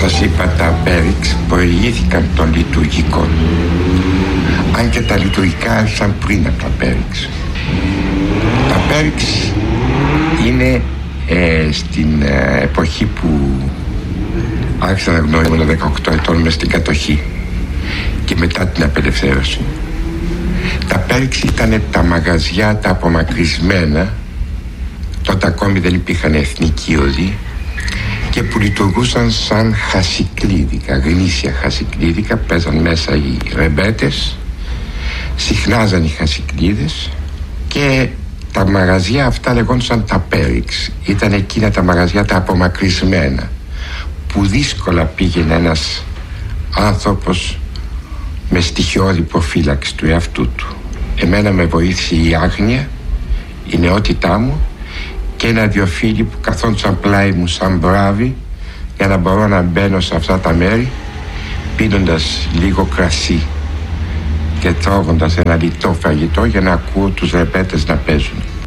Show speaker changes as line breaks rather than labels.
σας είπα, τα πέριξ προηγήθηκαν των λειτουργικών, αν και τα λειτουργικά άρχισαν πριν από τα πέριξ. Τα πέριξ είναι στην εποχή που άρχισα να γνωρίζω 18 ετών μες στην κατοχή και μετά την απελευθέρωση. Τα πέριξ ήταν τα μαγαζιά τα απομακρυσμένα, τότε ακόμη δεν υπήρχαν εθνικοί οδοί, και που λειτουργούσαν σαν χασικλίδικα, γνήσια χασικλίδικα. Παίζαν μέσα οι ρεμπέτες, συχνάζαν οι χασικλίδες, και τα μαγαζιά αυτά λεγόντουσαν τα πέριξ. Ήταν εκείνα τα μαγαζιά τα απομακρυσμένα, που δύσκολα πήγαινε ένας άνθρωπος με στοιχειώδη προφύλαξη του εαυτού του. Εμένα με βοήθησε η άγνοια, η νεότητά μου και ένα-δυο φίλοι που καθόντουσαν πλάι μου σαν μπράβοι, για να μπορώ να μπαίνω σε αυτά τα μέρη πίνοντας λίγο κρασί και τρώγοντας ένα λιτό φαγητό για να ακούω τους ρεμπέτες να παίζουν.